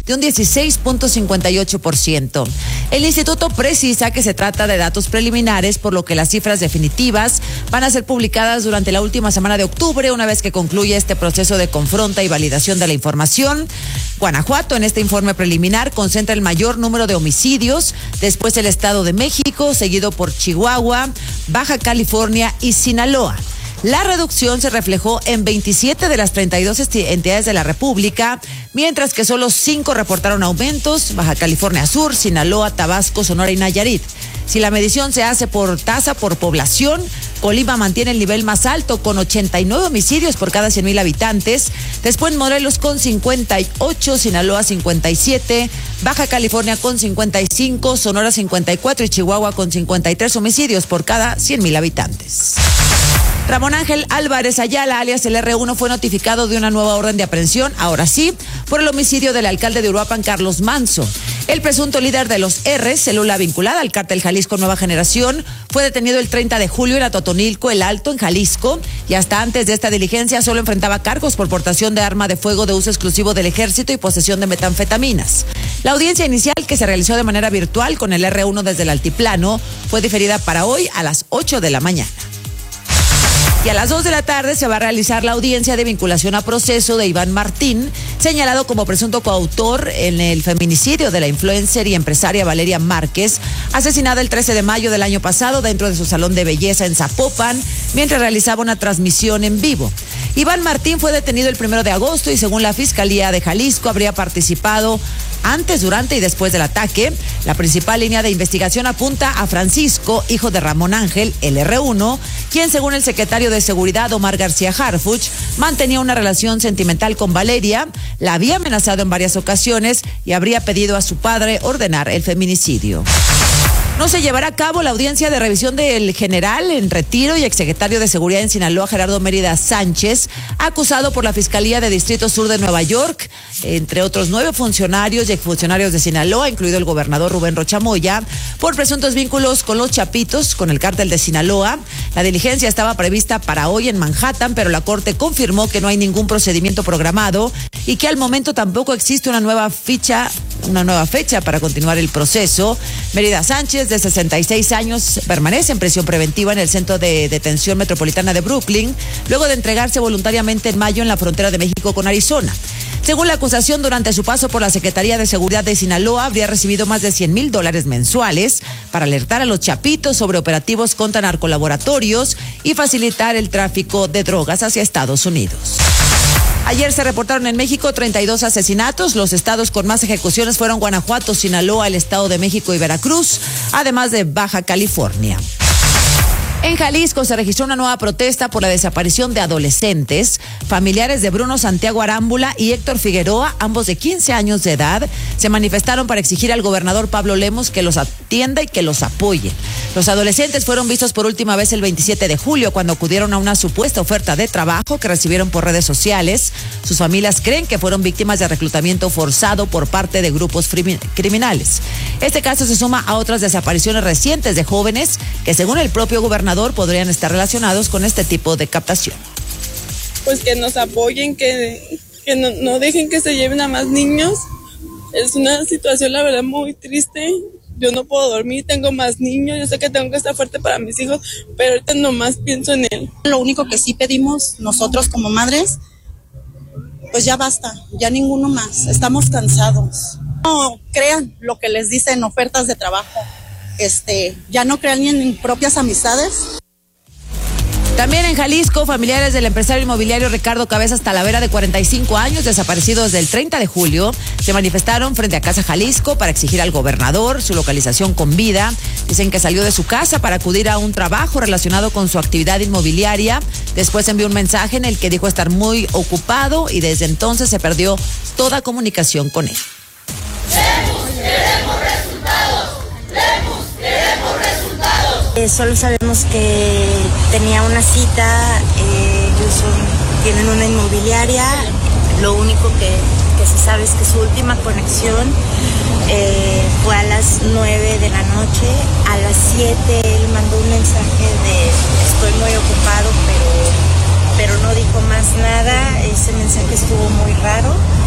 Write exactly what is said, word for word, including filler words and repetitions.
de un dieciséis punto cincuenta y ocho por ciento. El instituto precisa que se trata de datos preliminares, por lo que las cifras definitivas van a ser publicadas durante la última semana de octubre, una vez que concluya este proceso de confronta y validación de la información. Guanajuato, en este informe preliminar, concentra el mayor número de homicidios, después el Estado de México, seguido por Chihuahua, Baja California y Sinaloa. La reducción se reflejó en veintisiete de las treinta y dos entidades de la República, mientras que solo cinco reportaron aumentos: Baja California Sur, Sinaloa, Tabasco, Sonora y Nayarit. Si la medición se hace por tasa por población, Colima mantiene el nivel más alto con ochenta y nueve homicidios por cada cien mil habitantes. Después Morelos con cincuenta y ocho, Sinaloa cincuenta y siete, Baja California con cincuenta y cinco, Sonora cincuenta y cuatro y Chihuahua con cincuenta y tres homicidios por cada cien mil habitantes. Ramón Ángel Álvarez Ayala, alias el erre uno, fue notificado de una nueva orden de aprehensión, ahora sí, por el homicidio del alcalde de Uruapan, Carlos Manso. El presunto líder de los R's, célula vinculada al cártel Jalisco Nueva Generación, fue detenido el treinta de julio en Atotonilco, El Alto, en Jalisco, y hasta antes de esta diligencia solo enfrentaba cargos por portación de arma de fuego de uso exclusivo del ejército y posesión de metanfetaminas. La audiencia inicial, que se realizó de manera virtual con el erre uno desde el altiplano, fue diferida para hoy a las ocho de la mañana. Y a las dos de la tarde se va a realizar la audiencia de vinculación a proceso de Iván Martín, señalado como presunto coautor en el feminicidio de la influencer y empresaria Valeria Márquez, asesinada el trece de mayo del año pasado dentro de su salón de belleza en Zapopan, mientras realizaba una transmisión en vivo. Iván Martín fue detenido el primero de agosto y, según la Fiscalía de Jalisco, habría participado antes, durante y después del ataque. La principal línea de investigación apunta a Francisco, hijo de Ramón Ángel, el erre uno, quien, según el secretario de Seguridad, Omar García Harfuch, mantenía una relación sentimental con Valeria, la había amenazado en varias ocasiones y habría pedido a su padre ordenar el feminicidio. No se llevará a cabo la audiencia de revisión del general en retiro y exsecretario de Seguridad en Sinaloa, Gerardo Mérida Sánchez, acusado por la Fiscalía de Distrito Sur de Nueva York, entre otros nueve funcionarios y exfuncionarios de Sinaloa, incluido el gobernador Rubén Rocha Moya, por presuntos vínculos con los Chapitos, con el cártel de Sinaloa. La diligencia estaba prevista para hoy en Manhattan, pero la Corte confirmó que no hay ningún procedimiento programado y que al momento tampoco existe una nueva ficha, una nueva fecha para continuar el proceso. Mérida Sánchez, de sesenta y seis años, permanece en prisión preventiva en el Centro de Detención Metropolitana de Brooklyn, luego de entregarse voluntariamente en mayo en la frontera de México con Arizona. Según la acusación, durante su paso por la Secretaría de Seguridad de Sinaloa, habría recibido más de cien mil dólares mensuales para alertar a los Chapitos sobre operativos contra narcolaboratorios y facilitar el tráfico de drogas hacia Estados Unidos. Ayer se reportaron en México treinta y dos asesinatos. Los estados con más ejecuciones fueron Guanajuato, Sinaloa, el Estado de México y Veracruz, además de Baja California. En Jalisco se registró una nueva protesta por la desaparición de adolescentes. Familiares de Bruno Santiago Arámbula y Héctor Figueroa, ambos de quince años de edad, se manifestaron para exigir al gobernador Pablo Lemos que los atienda y que los apoye. Los adolescentes fueron vistos por última vez el veintisiete de julio, cuando acudieron a una supuesta oferta de trabajo que recibieron por redes sociales. Sus familias creen que fueron víctimas de reclutamiento forzado por parte de grupos criminales. Este caso se suma a otras desapariciones recientes de jóvenes que, según el propio gobernador, podrían estar relacionados con este tipo de captación. Pues que nos apoyen, que, que no, no dejen que se lleven a más niños. Es una situación, la verdad, muy triste. Yo no puedo dormir, tengo más niños, yo sé que tengo que estar fuerte para mis hijos, pero ahorita nomás pienso en él. Lo único que sí pedimos nosotros como madres, pues ya basta, ya ninguno más, estamos cansados. No crean lo que les dicen ofertas de trabajo. Este, ya no crean ni en propias amistades. También en Jalisco, familiares del empresario inmobiliario Ricardo Cabezas Talavera, de cuarenta y cinco años, desaparecido desde el treinta de julio, se manifestaron frente a Casa Jalisco para exigir al gobernador su localización con vida. Dicen que salió de su casa para acudir a un trabajo relacionado con su actividad inmobiliaria. Después envió un mensaje en el que dijo estar muy ocupado y desde entonces se perdió toda comunicación con él. Lemos, queremos resultados. Lemos, queremos resultados. Eh, solo sabemos que tenía una cita, eh, ellos son, tienen una inmobiliaria. Lo único que, que se sabe es que su última conexión eh, fue a las nueve de la noche. A las siete él mandó un mensaje de estoy muy ocupado, pero, pero no dijo más nada. Ese mensaje estuvo muy raro.